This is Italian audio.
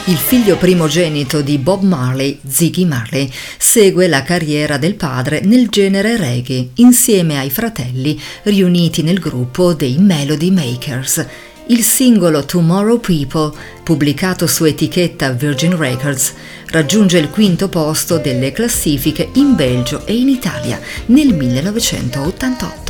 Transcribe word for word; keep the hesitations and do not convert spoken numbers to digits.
Il figlio primogenito di Bob Marley, Ziggy Marley, segue la carriera del padre nel genere reggae insieme ai fratelli riuniti nel gruppo dei Melody Makers. Il singolo Tomorrow People, pubblicato su etichetta Virgin Records, raggiunge il quinto posto delle classifiche in Belgio e in Italia nel millenovecentottantotto.